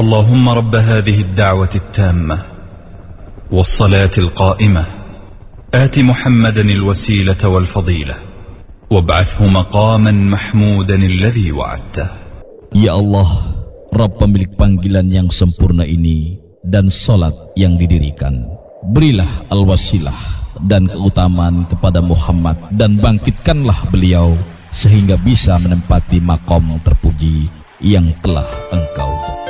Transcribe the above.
اللهم رب هذه الدعوة التامة والصلاة القائمة آت محمدا الوسيلة والفضيلة وابعثه مقاما محمودا الذي وعدته. Ya Allah, Rabb pemilik panggilan yang sempurna ini dan salat yang didirikan, berilah al-wasilah dan keutamaan kepada Muhammad dan bangkitkanlah beliau sehingga bisa menempati makom terpuji yang telah Engkau